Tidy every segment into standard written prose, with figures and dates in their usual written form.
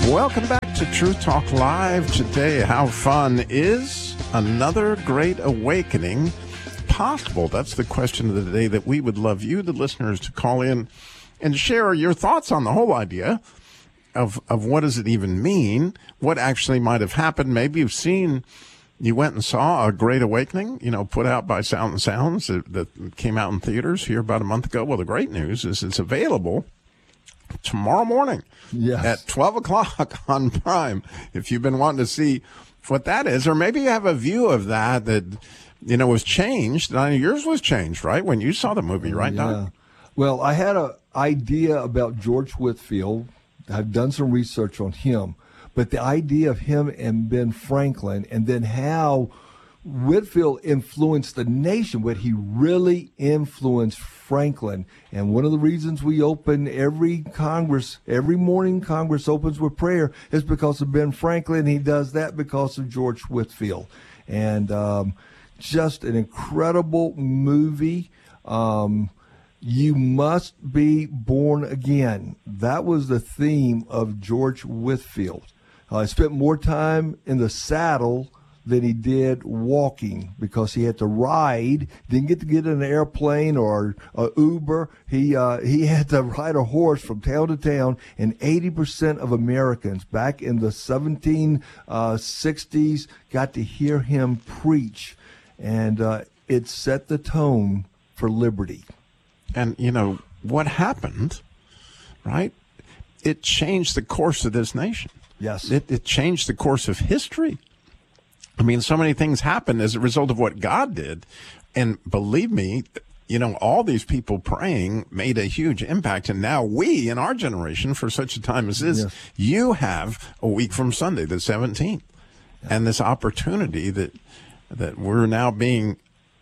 Welcome back to Truth Talk Live. Today, how fun is another great awakening possible? That's the question of the day that we would love you, the listeners, to call in and share your thoughts on the whole idea of what does it even mean, what actually might have happened. Maybe you went and saw a great awakening, put out by Sound and Sounds that came out in theaters here about a month ago. Well, the great news is it's available tomorrow morning at 12 o'clock on Prime. If you've been wanting to see what that is, or maybe you have a view of that was changed. Yours was changed, right? When you saw the movie, right, Doc? Well, I had an idea about George Whitefield. I've done some research on him, but the idea of him and Ben Franklin, and then how Whitefield influenced the nation, but he really influenced Franklin. And one of the reasons we open every morning Congress opens with prayer is because of Ben Franklin. He does that because of George Whitefield. And just an incredible movie. You must be born again. That was the theme of George Whitefield. I spent more time in the saddle than he did walking because he had to ride. Didn't get to get in an airplane or a Uber. He had to ride a horse from town to town. And 80% of Americans back in the 1760s got to hear him preach, and it set the tone for liberty. And what happened, right? It changed the course of this nation. Yes, it changed the course of history. I mean, so many things happened as a result of what God did. And believe me, all these people praying made a huge impact. And now we, in our generation, for such a time as this, you have a week from Sunday, the 17th, and this opportunity that we're now being,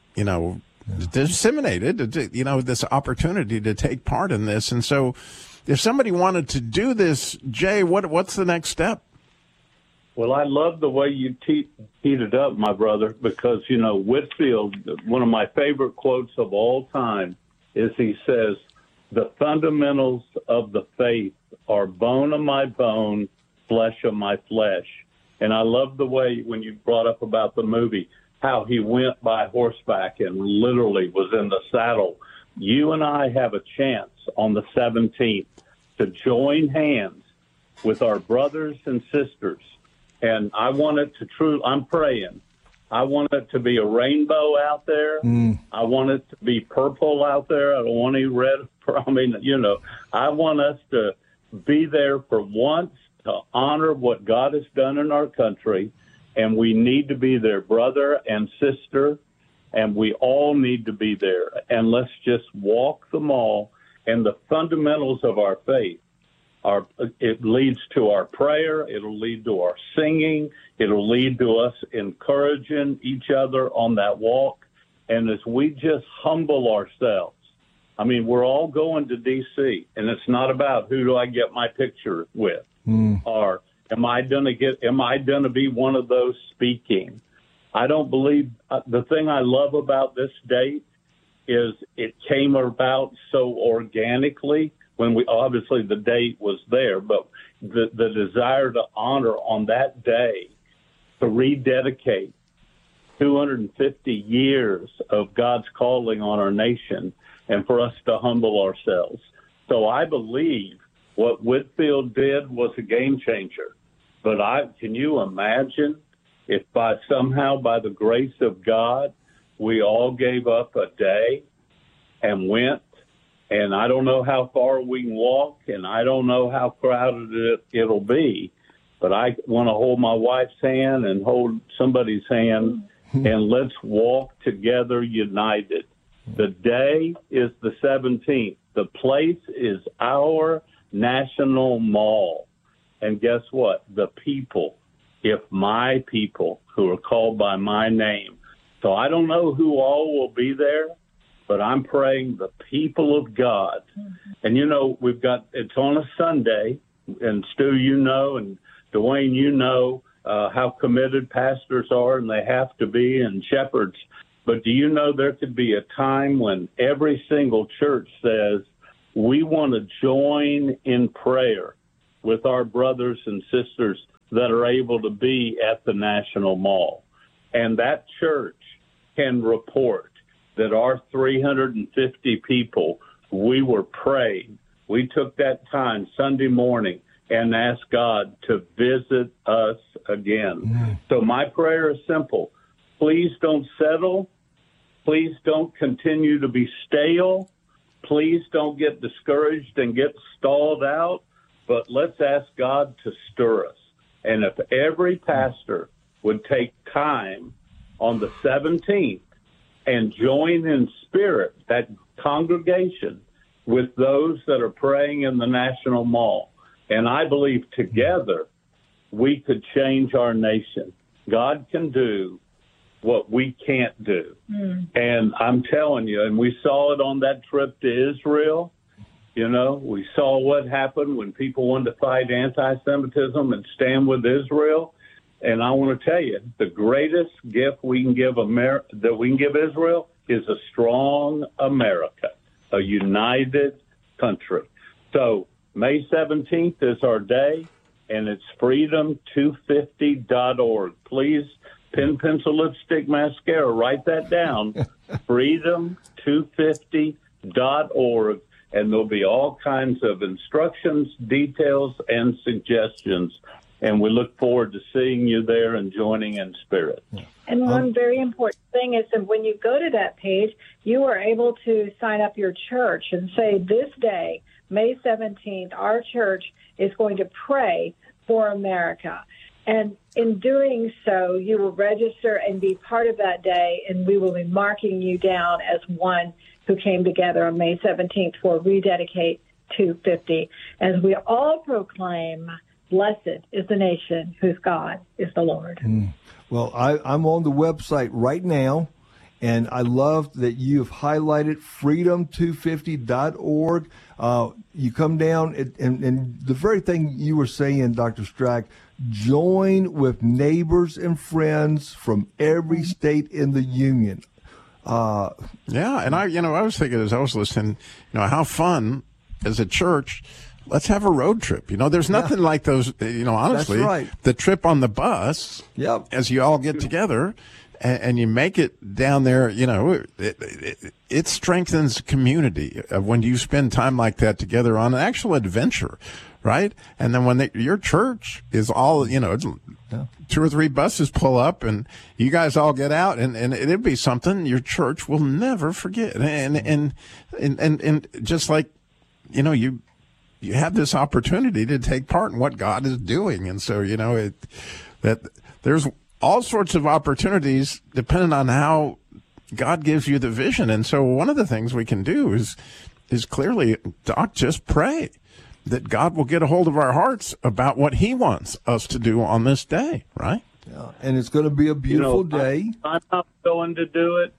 disseminated, this opportunity to take part in this. And so if somebody wanted to do this, Jay, what's the next step? Well, I love the way you teed it up, my brother, because, Whitefield, one of my favorite quotes of all time is he says, "The fundamentals of the faith are bone of my bone, flesh of my flesh." And I love the way when you brought up about the movie, how he went by horseback and literally was in the saddle. You and I have a chance on the 17th to join hands with our brothers and sisters. And I want it to I'm praying. I want it to be a rainbow out there. I want it to be purple out there. I don't want any red. I want us to be there for once to honor what God has done in our country. And we need to be there, brother and sister. And we all need to be there. And let's just walk the mall. And the fundamentals of our faith it leads to our prayer. It'll lead to our singing. It'll lead to us encouraging each other on that walk. And as we just humble ourselves, we're all going to D.C., and it's not about who do I get my picture with, or am I going to be one of those speaking? I don't believe the thing I love about this date is it came about so organically. When obviously the date was there, but the desire to honor on that day, to rededicate 250 years of God's calling on our nation, and for us to humble ourselves. So I believe what Whitefield did was a game changer. But can you imagine if by the grace of God, we all gave up a day and went? And I don't know how far we can walk, and I don't know how crowded it'll be, but I want to hold my wife's hand and hold somebody's hand, and let's walk together united. The day is the 17th. The place is our National Mall. And guess what? The people, if my people who are called by my name. So I don't know who all will be there, but I'm praying the people of God. And, it's on a Sunday, and Stu, and Dwayne, how committed pastors are, and they have to be, and shepherds. But do you know there could be a time when every single church says, we want to join in prayer with our brothers and sisters that are able to be at the National Mall. And that church can report that our 350 people, we were praying. We took that time Sunday morning and asked God to visit us again. So my prayer is simple. Please don't settle. Please don't continue to be stale. Please don't get discouraged and get stalled out. But let's ask God to stir us. And if every pastor would take time on the 17th and join in spirit that congregation with those that are praying in the National Mall, and I believe together we could change our nation. God can do what we can't do. And I'm telling you, and we saw it on that trip to Israel. You know, we saw what happened when people wanted to fight anti-Semitism and stand with Israel. And I want to tell you, the greatest gift we can give Israel is a strong America, a united country. So May 17th is our day, and it's freedom250.org. Please, pen, pencil, lipstick, mascara, write that down, freedom250.org, and there'll be all kinds of instructions, details, and suggestions. And we look forward to seeing you there and joining in spirit. And one very important thing is that when you go to that page, you are able to sign up your church and say, this day, May 17th, our church is going to pray for America. And in doing so, you will register and be part of that day, and we will be marking you down as one who came together on May 17th for Rededicate 250, as we all proclaim, blessed is the nation whose God is the Lord. Well, I'm on the website right now, and I love that you've highlighted freedom250.org. You come down, and the very thing you were saying, Dr. Strack, join with neighbors and friends from every state in the union. Yeah, and I was thinking as I was listening, how fun as a church. Let's have a road trip. There's nothing like those, honestly, That's right. The trip on the bus, Yep. as you all get together and you make it down there, it strengthens community when you spend time like that together on an actual adventure, right? And then when your church is all, 2 or 3 buses pull up and you guys all get out and it'd be something your church will never forget. And just like, you have this opportunity to take part in what God is doing. And so, that there's all sorts of opportunities depending on how God gives you the vision. And so one of the things we can do is clearly, Doc, just pray that God will get a hold of our hearts about what he wants us to do on this day, right? Yeah. And it's going to be a beautiful day. I'm not going to do it.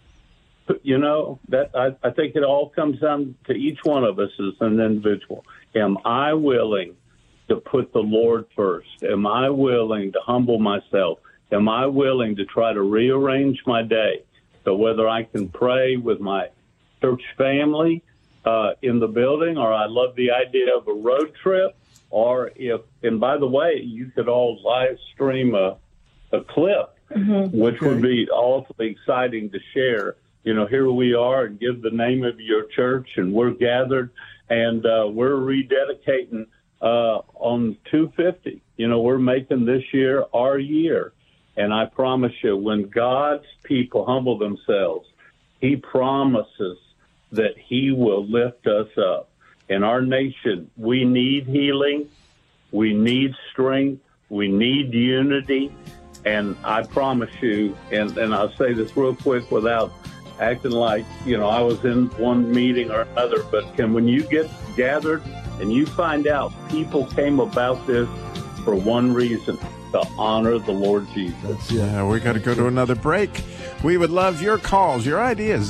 That I think it all comes down to each one of us as an individual. Am I willing to put the Lord first? Am I willing to humble myself? Am I willing to try to rearrange my day so whether I can pray with my church family in the building, or I love the idea of a road trip, or and by the way, you could all live stream a clip, which would be awfully exciting to share. Here we are, and give the name of your church, and we're gathered, and we're rededicating on 250. We're making this year our year. And I promise you, when God's people humble themselves, he promises that he will lift us up. In our nation, we need healing, we need strength, we need unity. And I promise you, and I'll say this real quick without acting like, I was in one meeting or another, but when you get gathered and you find out people came about this for one reason, to honor the Lord Jesus. Yeah, we got to go to another break. We would love your calls, your ideas,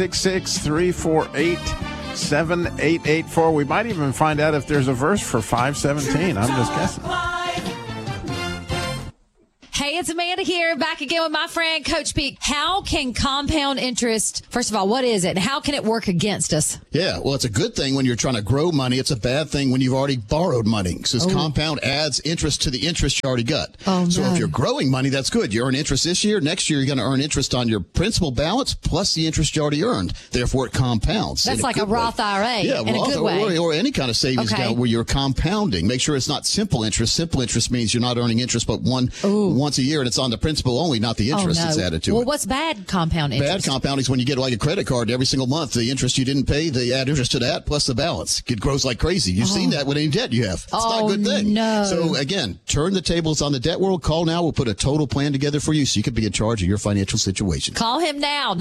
866-348-7884. We might even find out if there's a verse for 517. I'm just guessing. Hey, it's Amanda here, back again with my friend Coach Pete. How can compound interest, first of all, what is it? And how can it work against us? Yeah, well, it's a good thing when you're trying to grow money. It's a bad thing when you've already borrowed money. Because compound adds interest to the interest you already got. So if you're growing money, that's good. You earn interest this year. Next year, you're going to earn interest on your principal balance plus the interest you already earned. Therefore, it compounds. That's like a Roth IRA in a good way. Or any kind of savings account where you're compounding. Make sure it's not simple interest. Simple interest means you're not earning interest but once a year, and it's on the principal only, not the interest that's added to it. Well, what's bad compound interest? Bad compounding is when you get like a credit card every single month. The interest you didn't pay, they add interest to that plus the balance. It grows like crazy. You've seen that with any debt you have. It's not a good thing. No. So again, turn the tables on the debt world. Call now. We'll put a total plan together for you so you can be in charge of your financial situation. Call him now,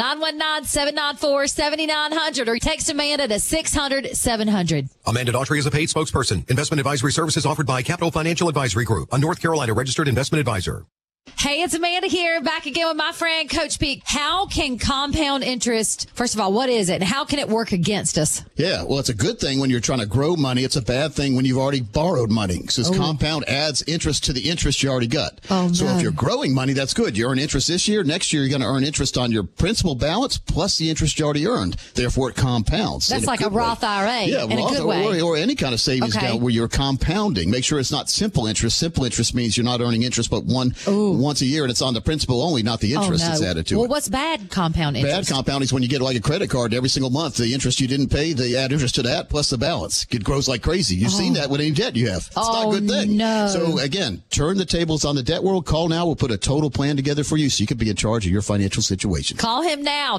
919-794-7900, or text Amanda to 600-700. Amanda Daughtry is a paid spokesperson. Investment advisory services offered by Capital Financial Advisory Group, a North Carolina registered investment advisor. Hey, it's Amanda here, back again with my friend Coach Pete. How can compound interest, first of all, what is it? And how can it work against us? Yeah, well, it's a good thing when you're trying to grow money. It's a bad thing when you've already borrowed money. Because compound adds interest to the interest you already got. So if you're growing money, that's good. You earn interest this year. Next year, you're going to earn interest on your principal balance plus the interest you already earned. Therefore, it compounds. That's like a Roth IRA in a good way. Or any kind of savings account where you're compounding. Make sure it's not simple interest. Simple interest means you're not earning interest but once a year, and it's on the principal only, not the interest that's added to it. Well, what's bad compound interest? Bad compounding is when you get like a credit card every single month. The interest you didn't pay, they add interest to that plus the balance. It grows like crazy. You've seen that with any debt you have. It's not a good thing. No. So again, turn the tables on the debt world. Call now. We'll put a total plan together for you so you can be in charge of your financial situation. Call him now,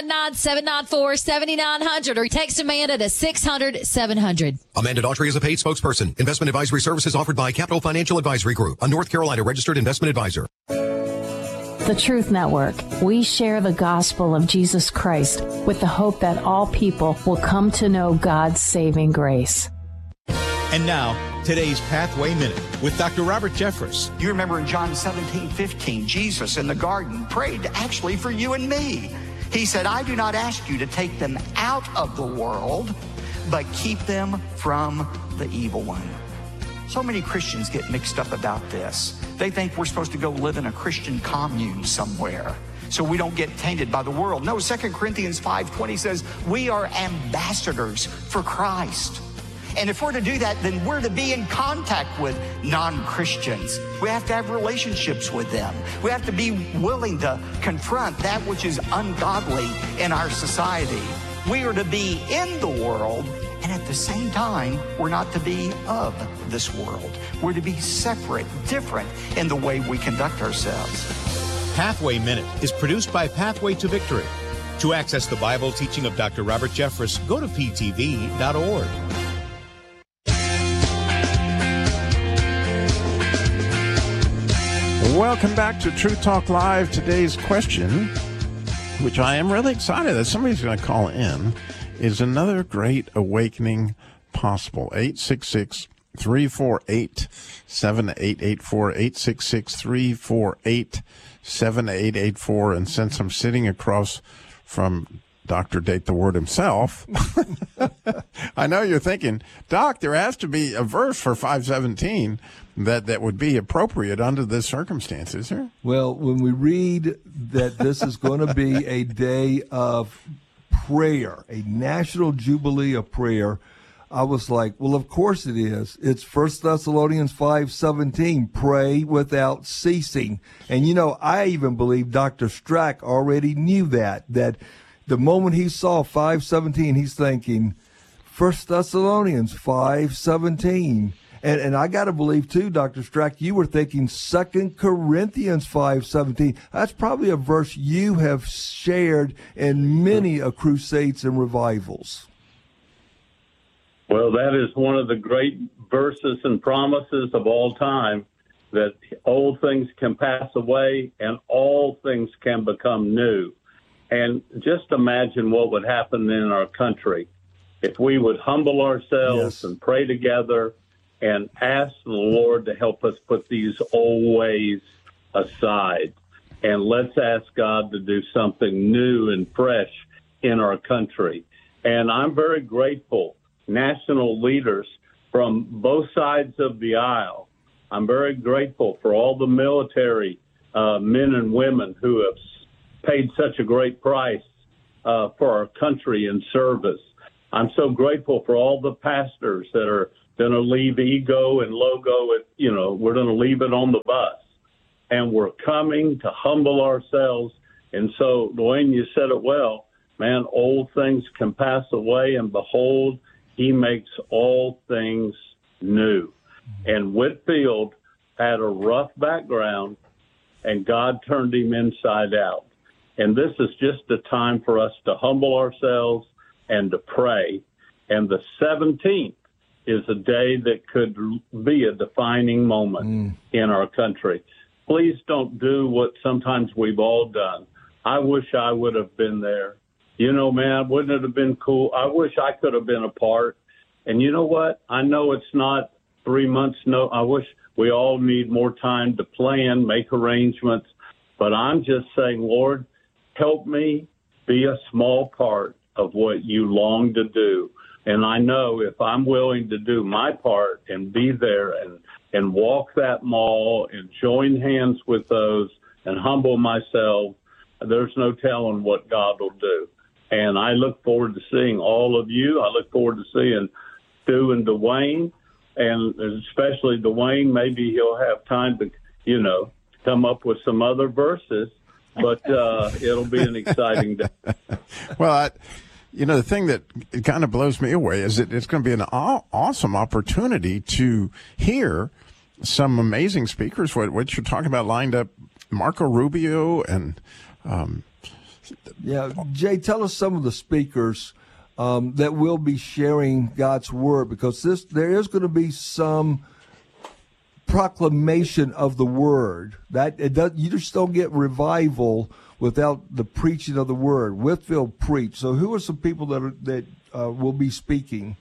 919-794-7900, or text Amanda to 600-700. Amanda Daughtry is a paid spokesperson. Investment advisory services offered by Capital Financial Advisory Group, a North Carolina registered investment advisor. The Truth Network. We share the gospel of Jesus Christ with the hope that all people will come to know God's saving grace. And now, today's Pathway Minute with Dr. Robert Jeffress. You remember in John 17:15, Jesus in the garden prayed actually for you and me. He said, I do not ask you to take them out of the world, but keep them from the evil one. So many Christians get mixed up about this. They think we're supposed to go live in a Christian commune somewhere so we don't get tainted by the world. No, 2 Corinthians 5:20 says we are ambassadors for Christ. And if we're to do that, then we're to be in contact with non-Christians. We have to have relationships with them. We have to be willing to confront that which is ungodly in our society. We are to be in the world, and at the same time, we're not to be of this world. We're to be separate, different in the way we conduct ourselves. Pathway Minute is produced by Pathway to Victory. To access the Bible teaching of Dr. Robert Jeffress, go to ptv.org. Welcome back to True Talk Live. Today's question, which I am really excited that somebody's going to call in, is another great awakening possible? 866-348-7884, 866-348-7884. And since I'm sitting across from Dr. Date the Word himself, I know you're thinking, Doc, there has to be a verse for 517 that would be appropriate under this circumstance, is there? Well, when we read that this is going to be a day of prayer, a national jubilee of prayer, I was like, well, of course it is. It's 1 Thessalonians 5:17, pray without ceasing. And, you know, I even believe Dr. Strack already knew that the moment he saw 5:17, he's thinking, 1 Thessalonians 5:17. And I got to believe, too, Dr. Strack, you were thinking 2 Corinthians 5:17. That's probably a verse you have shared in many crusades and revivals. Well, that is one of the great verses and promises of all time, that old things can pass away and all things can become new. And just imagine what would happen in our country if we would humble ourselves and pray together and ask the Lord to help us put these old ways aside. And let's ask God to do something new and fresh in our country. And I'm very grateful, national leaders from both sides of the aisle. I'm very grateful for all the military men and women who have paid such a great price for our country and service. I'm so grateful for all the pastors that are going to leave ego and logo. We're going to leave it on the bus. And we're coming to humble ourselves. And so, Dwayne, you said it well. Man, old things can pass away, and behold, he makes all things new. And Whitefield had a rough background, and God turned him inside out. And this is just a time for us to humble ourselves and to pray. And the 17th is a day that could be a defining moment in our country. Please don't do what sometimes we've all done. I wish I would have been there. Man, wouldn't it have been cool? I wish I could have been a part. And you know what? I know it's not 3 months. No, I wish we all need more time to plan, make arrangements. But I'm just saying, Lord, help me be a small part of what you long to do. And I know if I'm willing to do my part and be there and walk that mall and join hands with those and humble myself, there's no telling what God will do. And I look forward to seeing all of you. I look forward to seeing Stu and Dwayne, and especially Dwayne. Maybe he'll have time to, come up with some other verses, but it'll be an exciting day. Well, the thing that kind of blows me away is that it's going to be an awesome opportunity to hear some amazing speakers. What you're talking about lined up, Marco Rubio and Jay, tell us some of the speakers that will be sharing God's word, because there is going to be some proclamation of the word. You just don't get revival without the preaching of the word. Whitefield preached. So who are some people that will be speaking?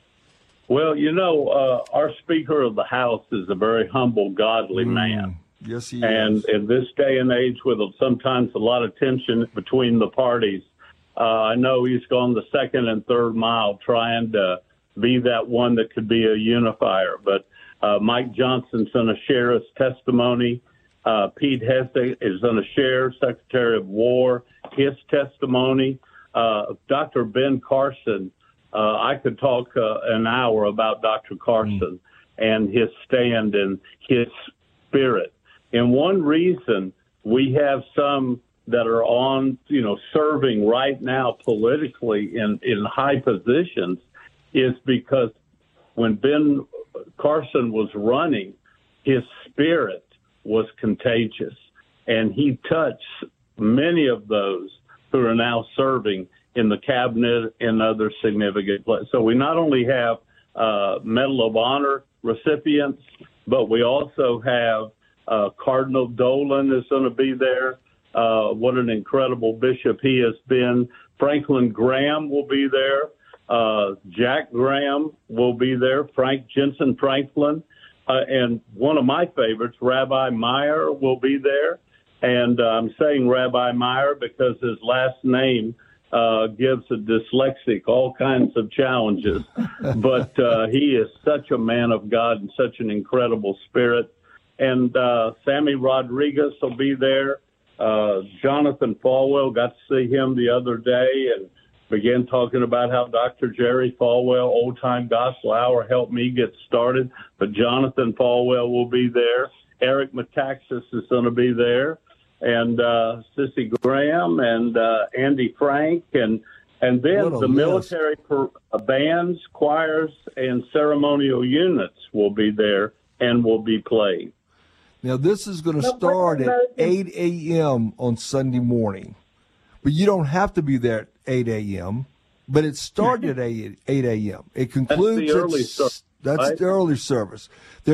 Well, our Speaker of the House is a very humble, godly man. Yes, he is. And in this day and age, with sometimes a lot of tension between the parties, I know he's gone the second and third mile trying to be that one that could be a unifier. But Mike Johnson's going to share his testimony. Pete Hesse is going to share, Secretary of War, his testimony. Dr. Ben Carson, I could talk an hour about Dr. Carson and his stand and his spirit. And one reason we have some that are on, serving right now politically in high positions is because when Ben Carson was running, his spirit was contagious, and he touched many of those who are now serving in the cabinet and other significant places. So we not only have Medal of Honor recipients, but we also have Cardinal Dolan is going to be there. What an incredible bishop he has been. Franklin Graham will be there. Jack Graham will be there. Frank Jensen Franklin. And one of my favorites, Rabbi Meyer, will be there. And I'm saying Rabbi Meyer because his last name gives a dyslexic all kinds of challenges. But he is such a man of God and such an incredible spirit. And Sammy Rodriguez will be there. Jonathan Falwell, got to see him the other day and began talking about how Dr. Jerry Falwell, Old Time Gospel Hour, helped me get started. But Jonathan Falwell will be there. Eric Metaxas is going to be there. And Sissy Graham and Andy Frank. And then the military bands, choirs, and ceremonial units will be there and will be playing. Now, this is going to start at 8 a.m. on Sunday morning. But you don't have to be there at 8 a.m., but it started at 8 a.m. It concludes That's the early service. That's the early service.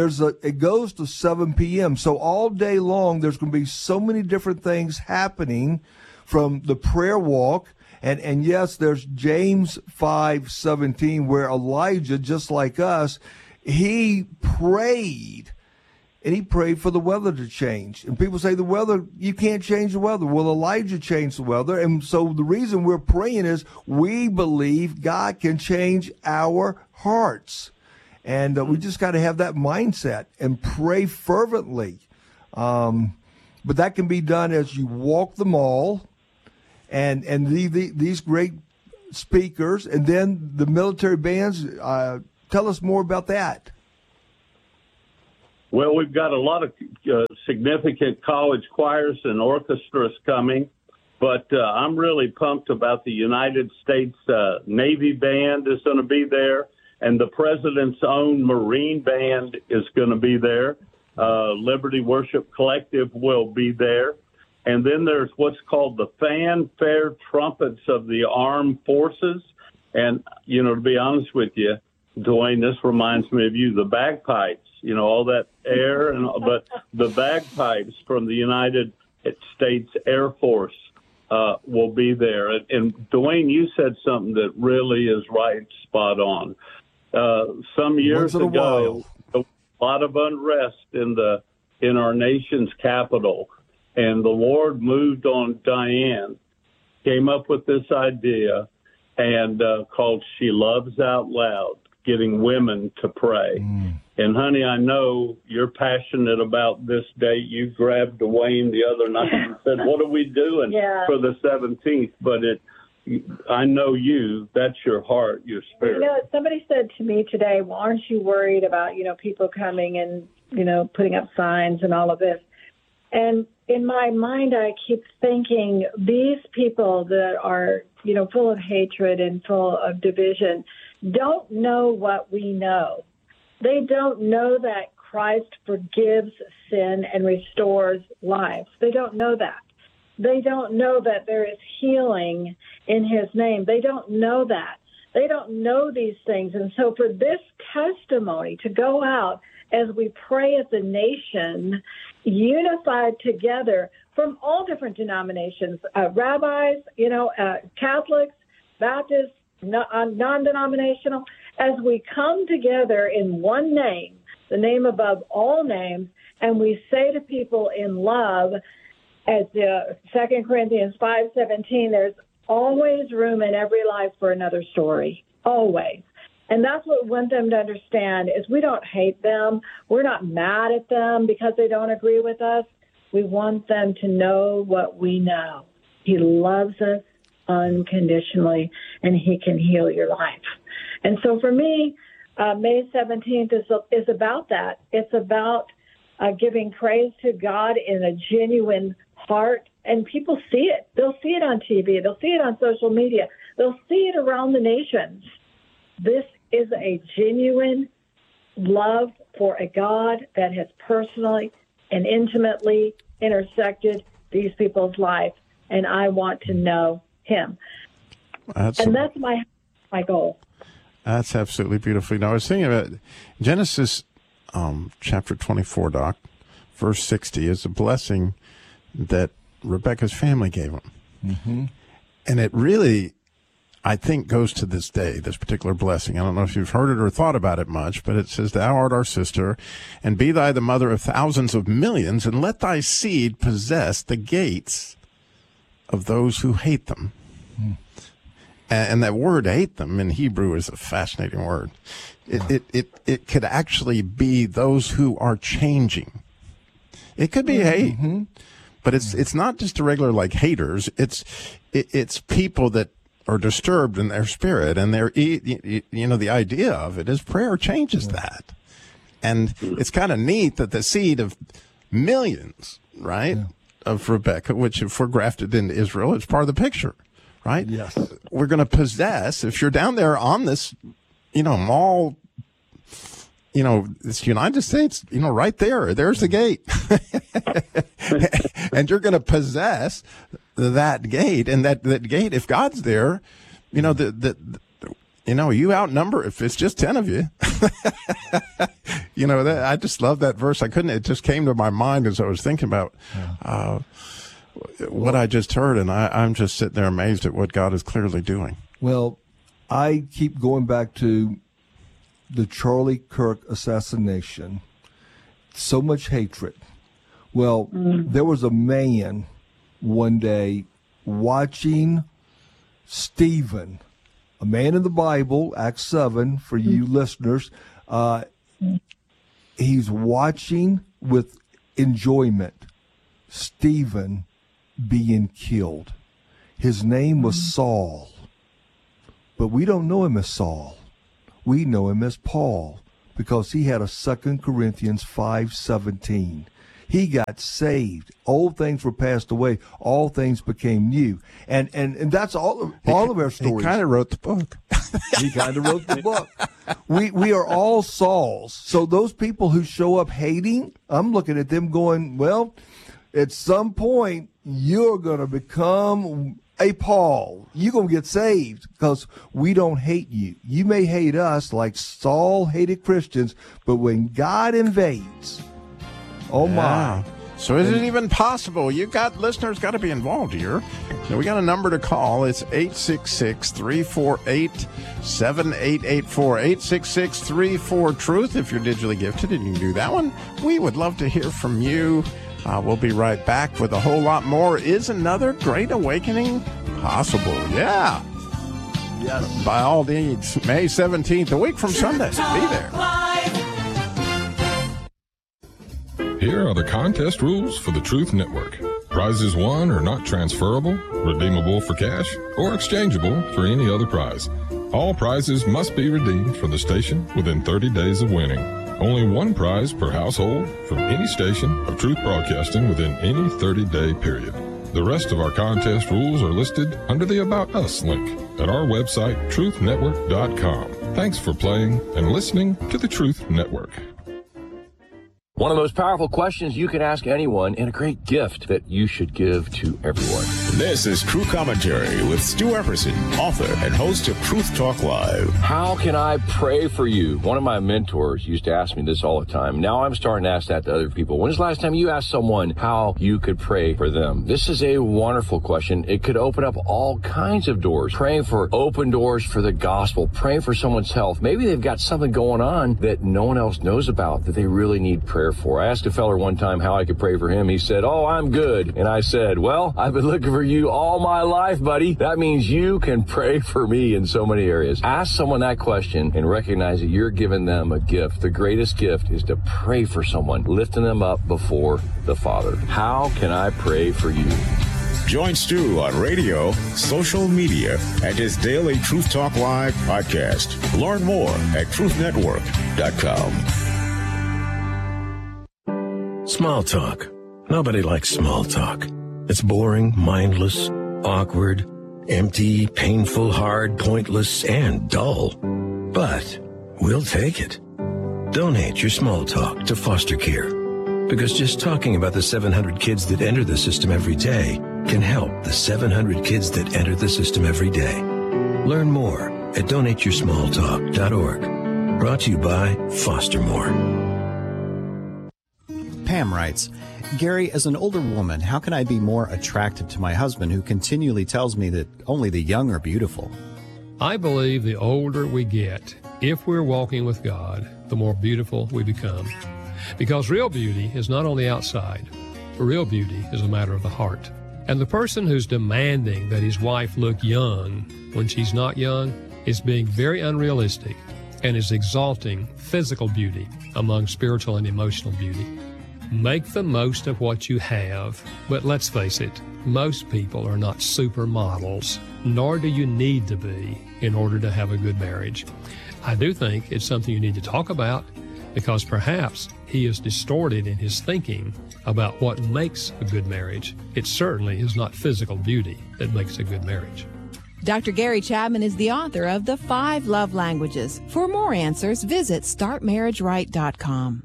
It goes to 7 p.m. So all day long, there's going to be so many different things happening, from the prayer walk. And yes, there's James 5:17, where Elijah, just like us, he prayed. And he prayed for the weather to change. And people say you can't change the weather. Well, Elijah changed the weather. And so the reason we're praying is we believe God can change our hearts. And we just got to have that mindset and pray fervently. but that can be done as you walk the mall, and these great speakers, and then the military bands. Tell us more about that. Well, we've got a lot of significant college choirs and orchestras coming, but I'm really pumped about the United States Navy Band is going to be there, and the President's own Marine Band is going to be there. Liberty Worship Collective will be there. And then there's what's called the Fanfare Trumpets of the Armed Forces. And, to be honest with you, Dwayne, this reminds me of you, the bagpipes, all that air, but the bagpipes from the United States Air Force will be there. And Dwayne, you said something that really is right, spot on. Some years ago, a lot of unrest in our nation's capital, and the Lord moved on Diane, came up with this idea, and called She Loves Out Loud, getting women to pray. And, honey, I know you're passionate about this date. You grabbed Dwayne the other night and said, what are we doing for the 17th? But I know that's your heart, your spirit. Somebody said to me today, well, aren't you worried about, people coming and, putting up signs and all of this? And in my mind, I keep thinking these people that are, full of hatred and full of division don't know what we know. They don't know that Christ forgives sin and restores lives. They don't know that. They don't know that there is healing in his name. They don't know that. They don't know these things. And so for this testimony to go out as we pray as a nation, unified together from all different denominations, rabbis, Catholics, Baptists, non-denominational, as we come together in one name, the name above all names, and we say to people in love, as 2 Corinthians 5:17, there's always room in every life for another story, always. And that's what we want them to understand is we don't hate them. We're not mad at them because they don't agree with us. We want them to know what we know. He loves us unconditionally, and he can heal your life. And so for me, May 17th is about that. It's about giving praise to God in a genuine heart, and people see it. They'll see it on TV. They'll see it on social media. They'll see it around the nations. This is a genuine love for a God that has personally and intimately intersected these people's life, and I want to know him. That's my goal. That's absolutely beautiful. Now, I was thinking about Genesis chapter 24, Doc, verse 60 is a blessing that Rebecca's family gave him. Mm-hmm. And it really, I think, goes to this day, this particular blessing. I don't know if you've heard it or thought about it much, but it says, thou art our sister, and be thy the mother of thousands of millions, and let thy seed possess the gates of those who hate them. And that word hate them in Hebrew is a fascinating word. It could actually be those who are changing. It could be hate, but it's not just a regular like haters. It's people that are disturbed in their spirit, and the idea of it is prayer changes that. And it's kind of neat that the seed of millions, right, of Rebecca, which if we're grafted into Israel, it's part of the picture. Right? Yes. We're going to possess, if you're down there on this, mall, this United States, right there's the gate. And you're going to possess that gate. And that gate, if God's there, you outnumber, if it's just 10 of you. I just love that verse. it just came to my mind as I was thinking about what I just heard, and I'm just sitting there amazed at what God is clearly doing. Well, I keep going back to the Charlie Kirk assassination. So much hatred. Well, there was a man one day watching Stephen, a man in the Bible, Acts 7, for you listeners. He's watching with enjoyment Stephen being killed. His name was Saul, but we don't know him as Saul. We know him as Paul because he had a 2 Corinthians 5:17. He got saved. Old things were passed away. All things became new. And that's all of our stories. He kind of wrote the book. He kind of wrote the book. We are all Sauls. So those people who show up hating, I'm looking at them going, well, at some point, you're going to become a Paul. You're going to get saved because we don't hate you. You may hate us like Saul hated Christians, but when God invades, oh my. So is it even possible? You got listeners got to be involved here. Now we got a number to call. It's 866-348-7884. 866-34-TRUTH. If you're digitally gifted and you can do that one, we would love to hear from you. We'll be right back with a whole lot more. Is another great awakening possible? Yeah. Yes. By all needs. May 17th, a week from Sunday. Be there. Here are the contest rules for the Truth Network. Prizes won are not transferable, redeemable for cash, or exchangeable for any other prize. All prizes must be redeemed from the station within 30 days of winning. Only one prize per household from any station of Truth Broadcasting within any 30-day period. The rest of our contest rules are listed under the About Us link at our website, truthnetwork.com. Thanks for playing and listening to the Truth Network. One of the most powerful questions you can ask anyone, and a great gift that you should give to everyone. This is True Commentary with Stu Epperson, author and host of Truth Talk Live. How can I pray for you? One of my mentors used to ask me this all the time. Now I'm starting to ask that to other people. When's the last time you asked someone how you could pray for them? This is a wonderful question. It could open up all kinds of doors. Praying for open doors for the gospel, praying for someone's health. Maybe they've got something going on that no one else knows about that they really need prayer for. I asked a feller one time how I could pray for him. He said, "Oh, I'm good." And I said, "Well, I've been looking for you all my life, buddy. That means you can pray for me in so many areas." Ask someone that question and recognize that you're giving them a gift. The greatest gift is to pray for someone, lifting them up before the Father. How can I pray for you? Join Stu on radio, social media, and his daily Truth Talk Live podcast. Learn more at truthnetwork.com. Small talk. Nobody likes small talk. It's boring, mindless, awkward, empty, painful, hard, pointless, and dull. But we'll take it. Donate your small talk to foster care. Because just talking about the 700 kids that enter the system every day can help the 700 kids that enter the system every day. Learn more at donateyoursmalltalk.org. Brought to you by Foster More. Pam writes, Gary, as an older woman, how can I be more attractive to my husband who continually tells me that only the young are beautiful? I believe the older we get, if we're walking with God, the more beautiful we become. Because real beauty is not on the outside. Real beauty is a matter of the heart. And the person who's demanding that his wife look young when she's not young is being very unrealistic and is exalting physical beauty among spiritual and emotional beauty. Make the most of what you have, but let's face it, most people are not supermodels, nor do you need to be in order to have a good marriage. I do think it's something you need to talk about because perhaps he is distorted in his thinking about what makes a good marriage. It certainly is not physical beauty that makes a good marriage. Dr. Gary Chapman is the author of The 5 Love Languages. For more answers, visit StartMarriageRight.com.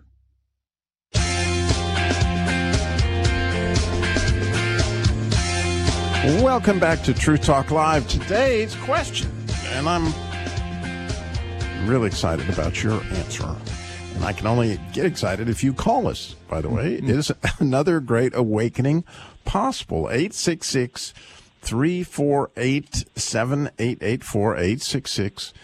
Welcome back to Truth Talk Live. Today's question, and I'm really excited about your answer. And I can only get excited if you call us, by the way. Is another great awakening possible? 866-348-7884.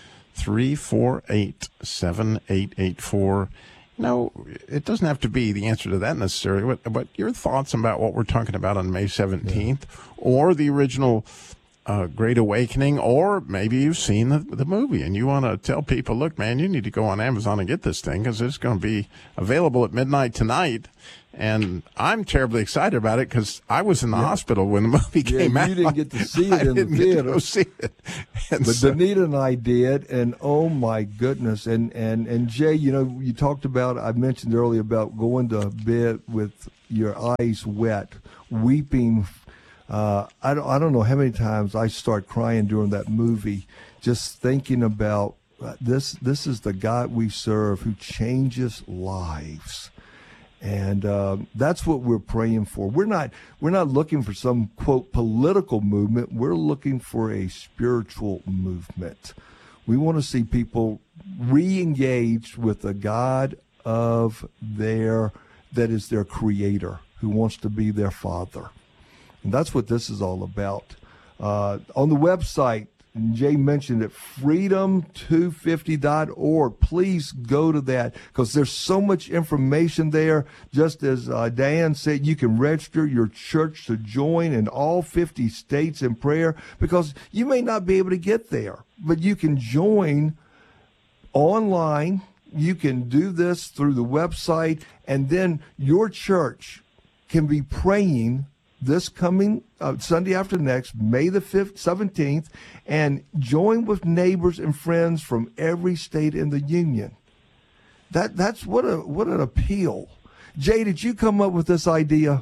866-348-7884. No, it doesn't have to be the answer to that necessarily, but your thoughts about what we're talking about on May 17th, or the original Great Awakening, or maybe you've seen the movie and you want to tell people, look, man, you need to go on Amazon and get this thing because it's going to be available at midnight tonight. And I'm terribly excited about it because I was in the hospital when the movie came out. You didn't get to see it in the theater. Get to go see it. And but Danita and I did, and oh my goodness! And Jay, you talked about, I mentioned earlier about going to bed with your eyes wet, weeping. I don't know how many times I start crying during that movie, just thinking about this. This is the God we serve who changes lives. And that's what we're praying for. We're not looking for some, quote, political movement. We're looking for a spiritual movement. We want to see people re-engaged with the God that is their creator, who wants to be their father. And that's what this is all about. On the website, and Jay mentioned it, freedom250.org. Please go to that because there's so much information there. Just as Diane said, you can register your church to join in all 50 states in prayer because you may not be able to get there, but you can join online. You can do this through the website, and then your church can be praying this coming Sunday after next, May the 17th, and join with neighbors and friends from every state in the union. That's what an appeal. Jay, did you come up with this idea?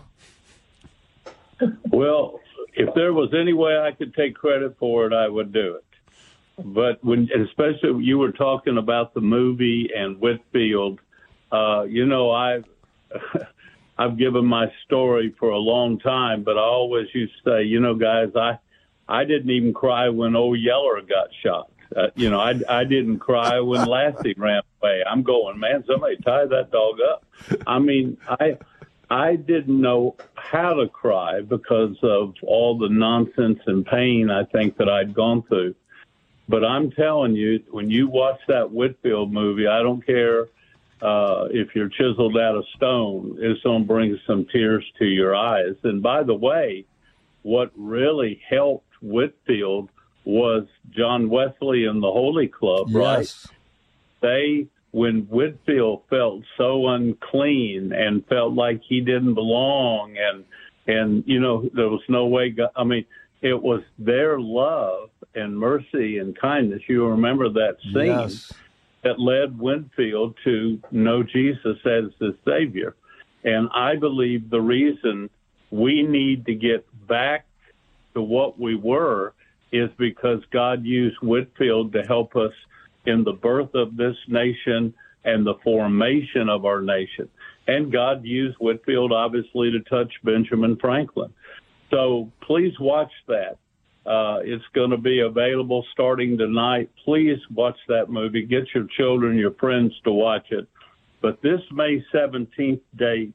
Well, if there was any way I could take credit for it, I would do it. But especially when you were talking about the movie and Whitefield, I've given my story for a long time, but I always used to say, guys, I didn't even cry when old Yeller got shot. I didn't cry when Lassie ran away. I'm going, man, somebody tie that dog up. I mean, I didn't know how to cry because of all the nonsense and pain I think that I'd gone through. But I'm telling you, when you watch that Whitefield movie, I don't care if you're chiseled out of stone, it's going to bring some tears to your eyes. And by the way, what really helped Whitefield was John Wesley and the Holy Club, yes. Right? When Whitefield felt so unclean and felt like he didn't belong and there was no way, it was their love and mercy and kindness. You remember that scene. Yes. That led Whitefield to know Jesus as his Savior. And I believe the reason we need to get back to what we were is because God used Whitefield to help us in the birth of this nation and the formation of our nation. And God used Whitefield, obviously, to touch Benjamin Franklin. So please watch that. It's going to be available starting tonight. Please watch that movie. Get your children, your friends to watch it. But this May 17th date,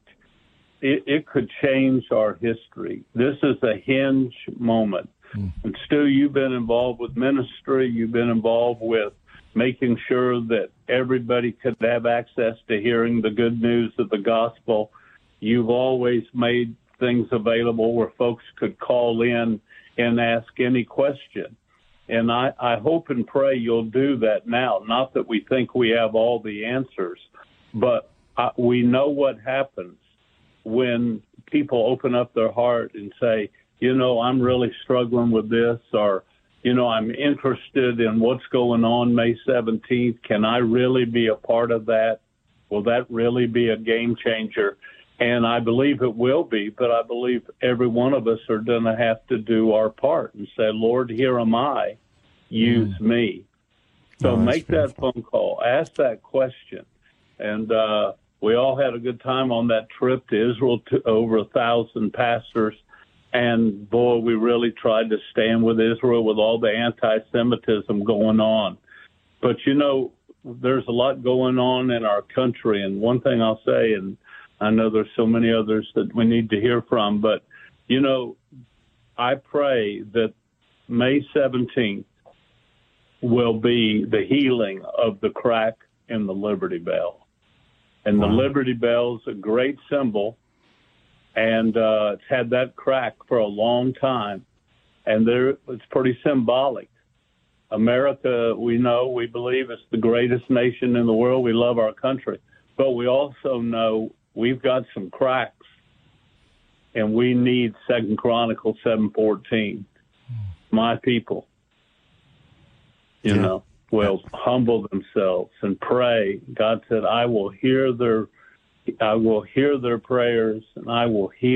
it could change our history. This is a hinge moment. And Stu, you've been involved with ministry. You've been involved with making sure that everybody could have access to hearing the good news of the gospel. You've always made things available where folks could call in and ask any question. And I hope and pray you'll do that now. Not that we think we have all the answers, but we know what happens when people open up their heart and say, I'm really struggling with this, or, I'm interested in what's going on May 17th. Can I really be a part of that? Will that really be a game changer? And I believe it will be, but I believe every one of us are going to have to do our part and say, Lord, here am I. Use me. So make that phone call. Ask that question. And we all had a good time on that trip to Israel, to over 1,000 pastors. And, boy, we really tried to stand with Israel with all the anti-Semitism going on. But, there's a lot going on in our country. And one thing I'll say, and I know there's so many others that we need to hear from, but, I pray that May 17th will be the healing of the crack in the Liberty Bell. And the Liberty Bell is a great symbol, and it's had that crack for a long time, and it's pretty symbolic. America, we believe it's the greatest nation in the world. We love our country. But we also know we've got some cracks, and we need 2 Chronicles 7:14. My people, will humble themselves and pray. God said, I will hear their prayers, and I will heal